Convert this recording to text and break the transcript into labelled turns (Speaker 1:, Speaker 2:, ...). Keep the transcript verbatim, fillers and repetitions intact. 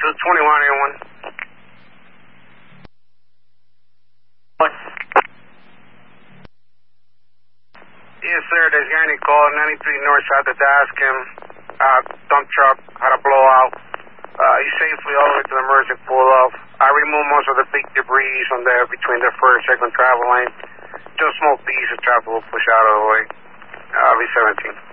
Speaker 1: two twenty-one A one.
Speaker 2: What?
Speaker 1: Yes, sir. There's Yanni call, ninety-three north side of Daskin. Uh, dump truck had a blowout. Uh, he's safely all the way to the emergency pull-off. I removed most of the big debris from there between the first and second travel lane. Just small pieces, traffic will push out of the way. Uh, V seventeen.